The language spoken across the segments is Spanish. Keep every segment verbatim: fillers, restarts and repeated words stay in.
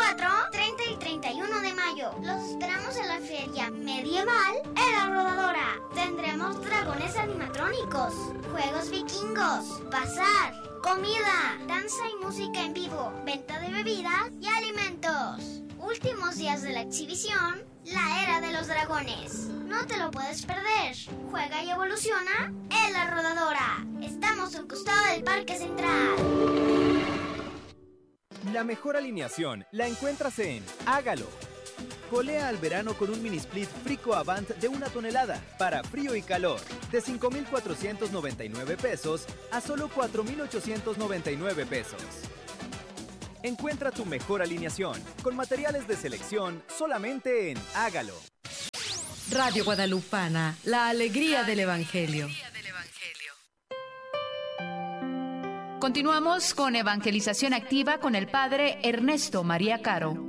veinticuatro, treinta y treinta y uno de mayo. Los esperamos en la feria medieval en La Rodadora. Tendremos dragones animatrónicos, juegos vikingos, bazar, comida, danza y música en vivo, venta de bebidas y alimentos. Últimos días de la exhibición, la era de los dragones. No te lo puedes perder. Juega y evoluciona en La Rodadora. Estamos al costado del Parque Central. La mejor alineación la encuentras en Hágalo. Colea al verano con un mini split Frico Avant de una tonelada para frío y calor, de cinco mil cuatrocientos noventa y nueve pesos a solo cuatro mil ochocientos noventa y nueve pesos. Encuentra tu mejor alineación con materiales de selección solamente en Hágalo. Radio Guadalupana, la alegría del Evangelio. Continuamos con Evangelización Activa con el Padre Ernesto María Caro.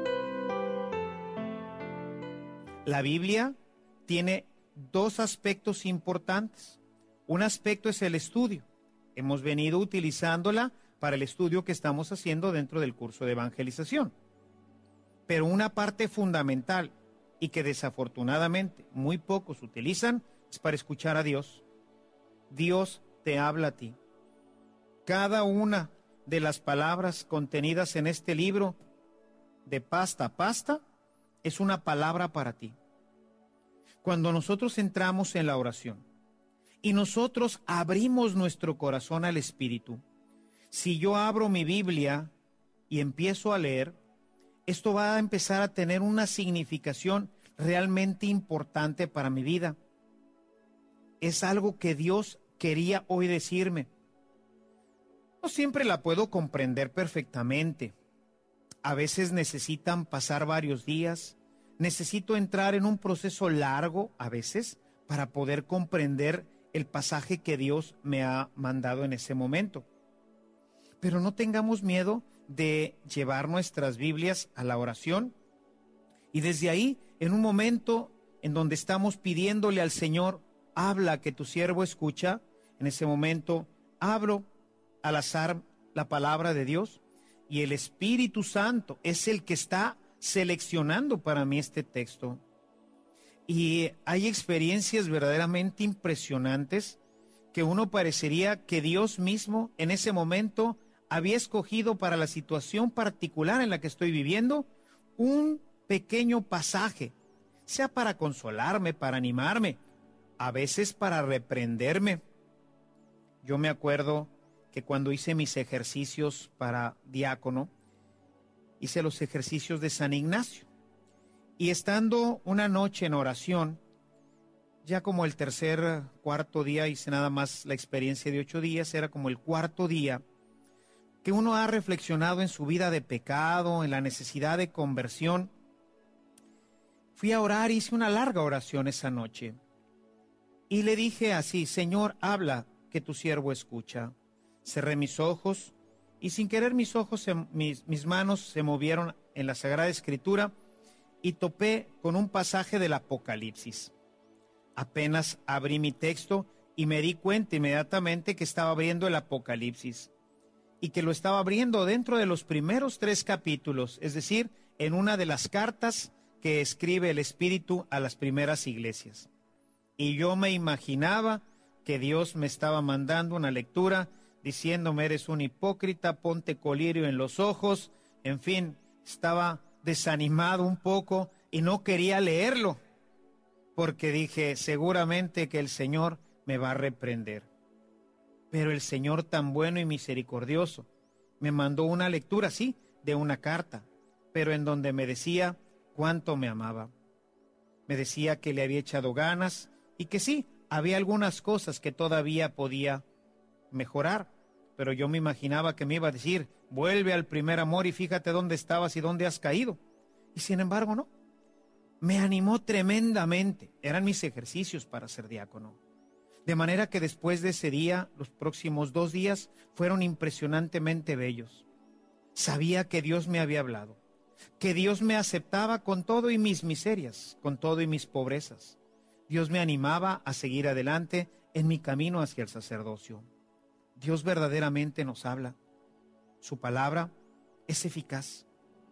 La Biblia tiene dos aspectos importantes. Un aspecto es el estudio. Hemos venido utilizándola para el estudio que estamos haciendo dentro del curso de evangelización. Pero una parte fundamental y que desafortunadamente muy pocos utilizan es para escuchar a Dios. Dios te habla a ti. Cada una de las palabras contenidas en este libro, de pasta a pasta, es una palabra para ti. Cuando nosotros entramos en la oración y nosotros abrimos nuestro corazón al Espíritu, si yo abro mi Biblia y empiezo a leer, esto va a empezar a tener una significación realmente importante para mi vida. Es algo que Dios quería hoy decirme. No siempre la puedo comprender perfectamente. A veces necesitan pasar varios días. Necesito entrar en un proceso largo, a veces, para poder comprender el pasaje que Dios me ha mandado en ese momento. Pero no tengamos miedo de llevar nuestras Biblias a la oración y desde ahí, en un momento en donde estamos pidiéndole al Señor, habla que tu siervo escucha, en ese momento abro al azar la palabra de Dios y el Espíritu Santo es el que está seleccionando para mí este texto. Y hay experiencias verdaderamente impresionantes que uno parecería que Dios mismo en ese momento había escogido para la situación particular en la que estoy viviendo un pequeño pasaje, sea para consolarme, para animarme, a veces para reprenderme. Yo me acuerdo que cuando hice mis ejercicios para diácono, hice los ejercicios de San Ignacio. Y estando una noche en oración, ya como el tercer, cuarto día, hice nada más la experiencia de ocho días, era como el cuarto día, que uno ha reflexionado en su vida de pecado, en la necesidad de conversión. Fui a orar, hice una larga oración esa noche. Y le dije así, Señor, habla, que tu siervo escucha. Cerré mis ojos y sin querer mis ojos, se, mis, mis manos se movieron en la Sagrada Escritura y topé con un pasaje del Apocalipsis. Apenas abrí mi texto y me di cuenta inmediatamente que estaba abriendo el Apocalipsis y que lo estaba abriendo dentro de los primeros tres capítulos, es decir, en una de las cartas que escribe el Espíritu a las primeras iglesias. Y yo me imaginaba que Dios me estaba mandando una lectura diciéndome, eres un hipócrita, ponte colirio en los ojos, en fin, estaba desanimado un poco y no quería leerlo, porque dije, seguramente que el Señor me va a reprender. Pero el Señor tan bueno y misericordioso me mandó una lectura, sí, de una carta, pero en donde me decía cuánto me amaba. Me decía que le había echado ganas y que sí, había algunas cosas que todavía podía mejorar, pero yo me imaginaba que me iba a decir, vuelve al primer amor y fíjate dónde estabas y dónde has caído. Y sin embargo, no. Me animó tremendamente. Eran mis ejercicios para ser diácono. De manera que después de ese día, los próximos dos días fueron impresionantemente bellos. Sabía que Dios me había hablado, que Dios me aceptaba con todo y mis miserias, con todo y mis pobrezas. Dios me animaba a seguir adelante en mi camino hacia el sacerdocio. Dios verdaderamente nos habla. Su palabra es eficaz.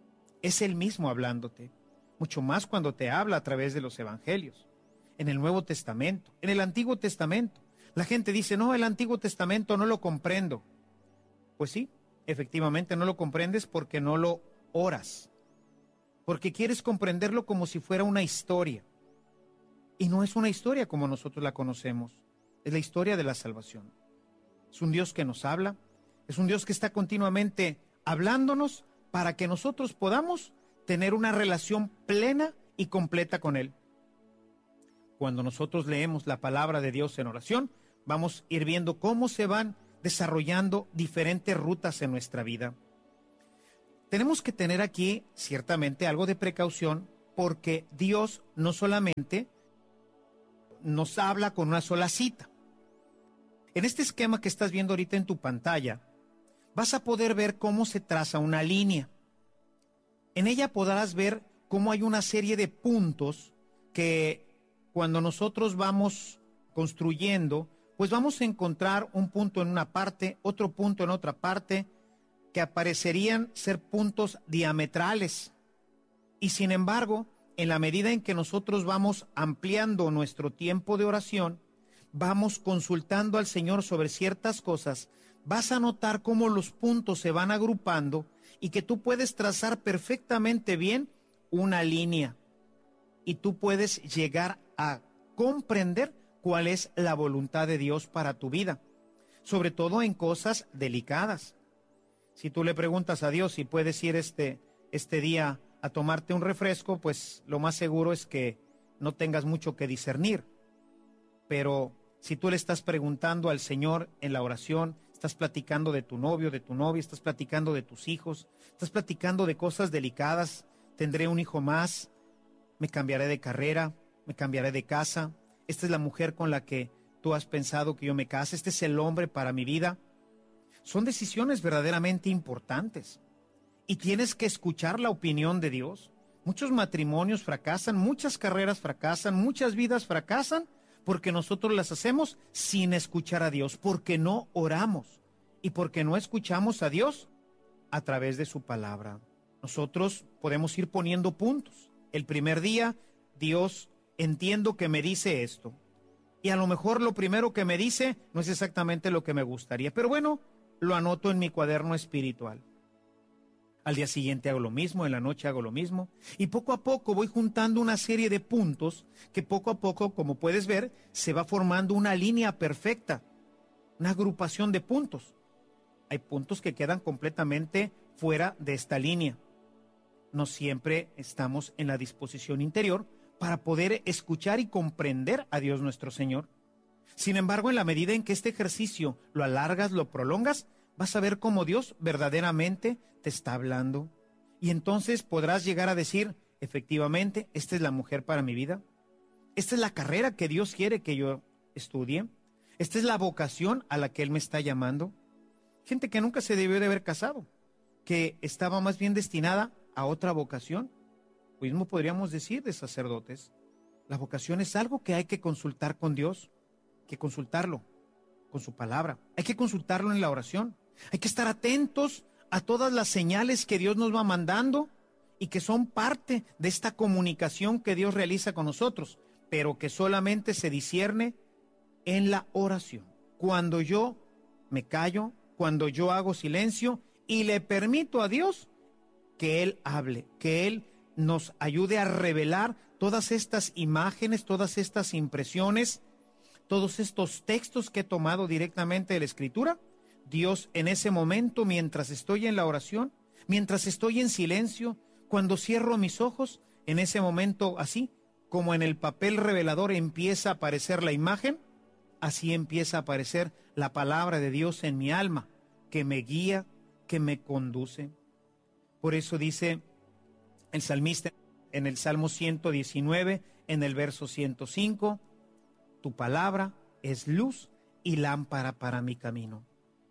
es Él mismo hablándote, mucho más cuando te habla a través de los evangelios. En el Nuevo Testamento, en el Antiguo Testamento, la gente dice, no, el Antiguo Testamento no lo comprendo. Pues sí, efectivamente no lo comprendes porque no lo oras, porque quieres comprenderlo como si fuera una historia. Y no es una historia como nosotros la conocemos, es la historia de la salvación. Es un Dios que nos habla, es un Dios que está continuamente hablándonos para que nosotros podamos tener una relación plena y completa con Él. Cuando nosotros leemos la palabra de Dios en oración, vamos a ir viendo cómo se van desarrollando diferentes rutas en nuestra vida. Tenemos que tener aquí ciertamente algo de precaución, porque Dios no solamente nos habla con una sola cita. En este esquema que estás viendo ahorita en tu pantalla, vas a poder ver cómo se traza una línea. En ella podrás ver cómo hay una serie de puntos que cuando nosotros vamos construyendo, pues vamos a encontrar un punto en una parte, otro punto en otra parte, que aparecerían ser puntos diametrales. Y sin embargo, en la medida en que nosotros vamos ampliando nuestro tiempo de oración, vamos consultando al Señor sobre ciertas cosas, vas a notar cómo los puntos se van agrupando y que tú puedes trazar perfectamente bien una línea. Y tú puedes llegar a comprender cuál es la voluntad de Dios para tu vida, sobre todo en cosas delicadas. Si tú le preguntas a Dios si puedes ir este, este día a tomarte un refresco, pues lo más seguro es que no tengas mucho que discernir. Pero si tú le estás preguntando al Señor en la oración, estás platicando de tu novio, de tu novia, estás platicando de tus hijos, estás platicando de cosas delicadas, tendré un hijo más, me cambiaré de carrera, me cambiaré de casa, esta es la mujer con la que tú has pensado que yo me case, este es el hombre para mi vida. Son decisiones verdaderamente importantes y tienes que escuchar la opinión de Dios. Muchos matrimonios fracasan, muchas carreras fracasan, muchas vidas fracasan porque nosotros las hacemos sin escuchar a Dios, porque no oramos y porque no escuchamos a Dios a través de su palabra. Nosotros podemos ir poniendo puntos. El primer día, Dios, entiendo que me dice esto. Y a lo mejor lo primero que me dice no es exactamente lo que me gustaría, pero bueno, lo anoto en mi cuaderno espiritual. Al día siguiente hago lo mismo, en la noche hago lo mismo, y poco a poco voy juntando una serie de puntos que poco a poco, como puedes ver, se va formando una línea perfecta, una agrupación de puntos. Hay puntos que quedan completamente fuera de esta línea. No siempre estamos en la disposición interior para poder escuchar y comprender a Dios nuestro Señor. Sin embargo, en la medida en que este ejercicio lo alargas, lo prolongas, vas a ver cómo Dios verdaderamente te está hablando. Y entonces podrás llegar a decir, efectivamente, esta es la mujer para mi vida. Esta es la carrera que Dios quiere que yo estudie. Esta es la vocación a la que Él me está llamando. Gente que nunca se debió de haber casado, que estaba más bien destinada a otra vocación. Lo mismo podríamos decir de sacerdotes. La vocación es algo que hay que consultar con Dios, hay que consultarlo con su palabra, hay que consultarlo en la oración, hay que estar atentos a todas las señales que Dios nos va mandando y que son parte de esta comunicación que Dios realiza con nosotros, pero que solamente se discierne en la oración. Cuando yo me callo, cuando yo hago silencio y le permito a Dios que Él hable, que Él nos ayude a revelar todas estas imágenes, todas estas impresiones, todos estos textos que he tomado directamente de la Escritura. Dios, en ese momento, mientras estoy en la oración, mientras estoy en silencio, cuando cierro mis ojos, en ese momento, así como en el papel revelador empieza a aparecer la imagen, así empieza a aparecer la palabra de Dios en mi alma, que me guía, que me conduce. Por eso dice el salmista en el Salmo ciento diecinueve, en el verso ciento cinco, tu palabra es luz y lámpara para mi camino.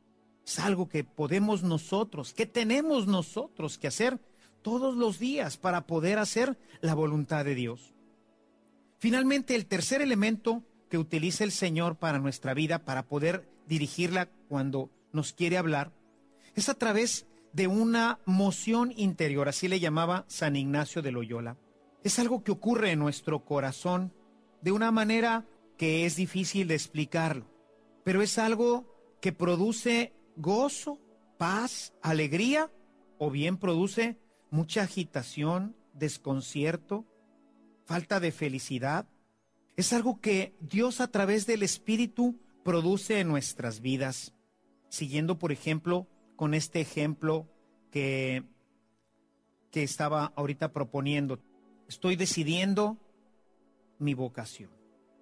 Es algo que podemos nosotros, que tenemos nosotros que hacer todos los días para poder hacer la voluntad de Dios. Finalmente, el tercer elemento que utiliza el Señor para nuestra vida, para poder dirigirla cuando nos quiere hablar, es a través de una moción interior, así le llamaba San Ignacio de Loyola. Es algo que ocurre en nuestro corazón de una manera que es difícil de explicarlo, pero es algo que produce gozo, paz, alegría, o bien produce mucha agitación, desconcierto, falta de felicidad. Es algo que Dios a través del Espíritu produce en nuestras vidas. Siguiendo, por ejemplo, con este ejemplo que, que estaba ahorita proponiendo. Estoy decidiendo mi vocación.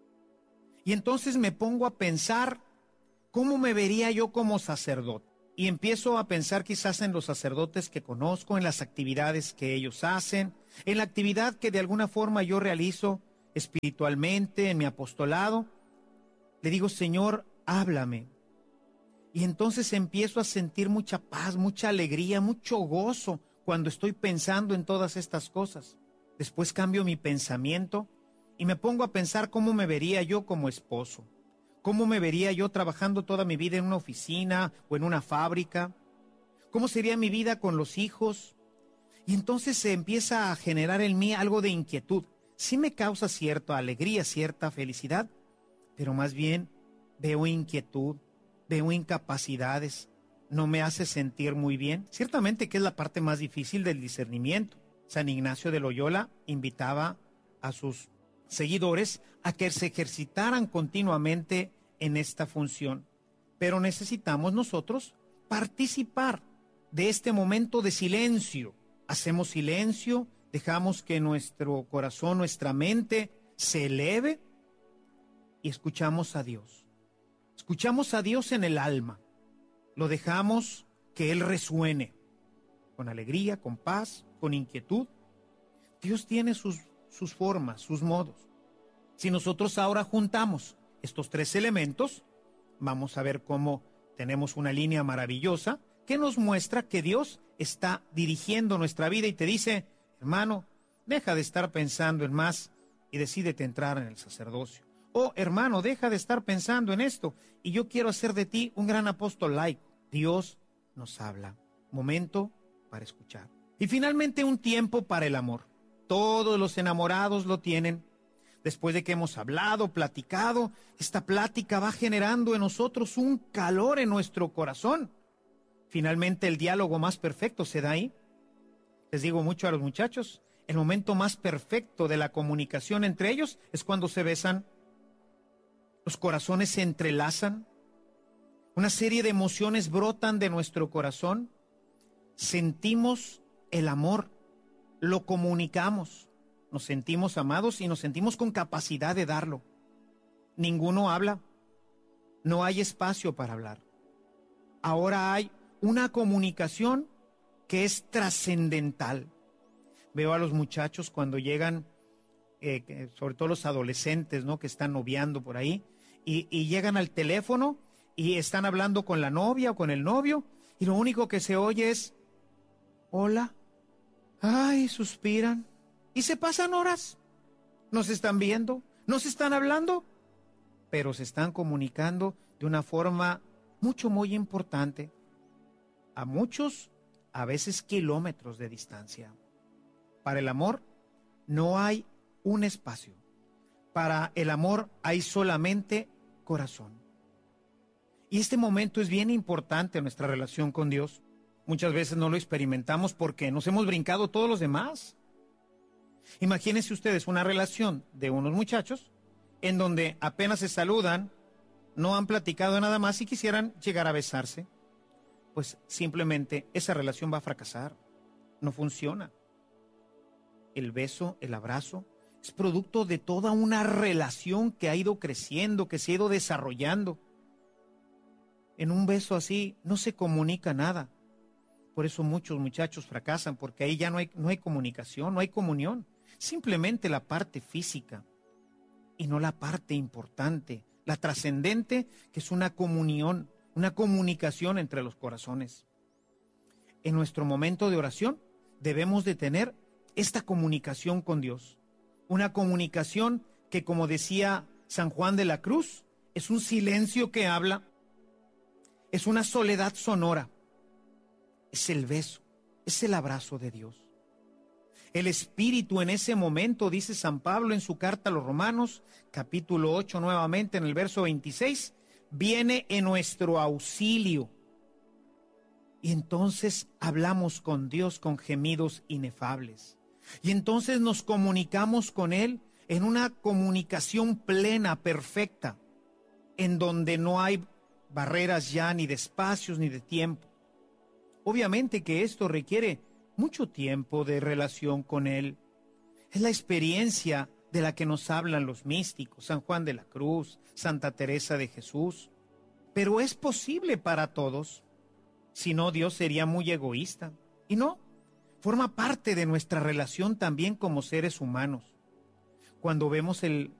Y entonces me pongo a pensar cómo me vería yo como sacerdote. Y empiezo a pensar quizás en los sacerdotes que conozco, en las actividades que ellos hacen, en la actividad que de alguna forma yo realizo espiritualmente, en mi apostolado. Le digo, Señor, háblame. Y entonces empiezo a sentir mucha paz, mucha alegría, mucho gozo cuando estoy pensando en todas estas cosas. Después cambio mi pensamiento y me pongo a pensar cómo me vería yo como esposo. ¿Cómo me vería yo trabajando toda mi vida en una oficina o en una fábrica? ¿Cómo sería mi vida con los hijos? Y entonces se empieza a generar en mí algo de inquietud. Sí me causa cierta alegría, cierta felicidad, pero más bien veo inquietud, veo incapacidades, no me hace sentir muy bien. Ciertamente que es la parte más difícil del discernimiento. San Ignacio de Loyola invitaba a sus seguidores a que se ejercitaran continuamente en esta función. Pero necesitamos nosotros participar de este momento de silencio. Hacemos silencio, dejamos que nuestro corazón, nuestra mente se eleve y escuchamos a Dios. Escuchamos a Dios en el alma. Lo dejamos que Él resuene con alegría, con paz, con inquietud. Dios tiene sus, sus formas, sus modos. Si nosotros ahora juntamos estos tres elementos, vamos a ver cómo tenemos una línea maravillosa que nos muestra que Dios está dirigiendo nuestra vida y te dice, hermano, deja de estar pensando en más y decídete entrar en el sacerdocio. Oh, hermano, deja de estar pensando en esto y yo quiero hacer de ti un gran apóstol laico. Dios nos habla. Momento para escuchar. Y finalmente un tiempo para el amor. Todos los enamorados lo tienen. Después de que hemos hablado, platicado, esta plática va generando en nosotros un calor en nuestro corazón. Finalmente el diálogo más perfecto se da ahí. Les digo mucho a los muchachos, el momento más perfecto de la comunicación entre ellos es cuando se besan. Los corazones se entrelazan. Una serie de emociones brotan de nuestro corazón. Sentimos el amor, lo comunicamos. Nos sentimos amados y nos sentimos con capacidad de darlo. Ninguno habla. No hay espacio para hablar. Ahora hay una comunicación que es trascendental. Veo a los muchachos cuando llegan, eh, sobre todo los adolescentes, ¿no?, que están noviando por ahí, y, y llegan al teléfono y están hablando con la novia o con el novio, y lo único que se oye es, hola, ay, suspiran. Y se pasan horas, no se están viendo, no se están hablando, pero se están comunicando de una forma mucho, muy importante, a muchos, a veces kilómetros de distancia. Para el amor no hay un espacio, para el amor hay solamente corazón. Y este momento es bien importante en nuestra relación con Dios. Muchas veces no lo experimentamos porque nos hemos brincado todos los demás. Imagínense ustedes una relación de unos muchachos en donde apenas se saludan, no han platicado nada más y quisieran llegar a besarse. Pues simplemente esa relación va a fracasar, no funciona. El beso, el abrazo, es producto de toda una relación que ha ido creciendo, que se ha ido desarrollando. En un beso así no se comunica nada. Por eso muchos muchachos fracasan, porque ahí ya no hay, no hay comunicación, no hay comunión. Simplemente la parte física y no la parte importante, la trascendente, que es una comunión, una comunicación entre los corazones. En nuestro momento de oración debemos de tener esta comunicación con Dios. Una comunicación que, como decía San Juan de la Cruz, es un silencio que habla, es una soledad sonora. es el beso, es el abrazo de Dios. El Espíritu en ese momento, dice San Pablo en su carta a los Romanos, capítulo ocho, nuevamente en el verso veintiséis, viene en nuestro auxilio. Y entonces hablamos con Dios con gemidos inefables. Y entonces nos comunicamos con Él en una comunicación plena, perfecta, en donde no hay barreras ya ni de espacios ni de tiempo. Obviamente que esto requiere mucho tiempo de relación con Él. Es la experiencia de la que nos hablan los místicos, San Juan de la Cruz, Santa Teresa de Jesús. Pero es posible para todos. Si no, Dios sería muy egoísta. Y no, forma parte de nuestra relación también como seres humanos. Cuando vemos el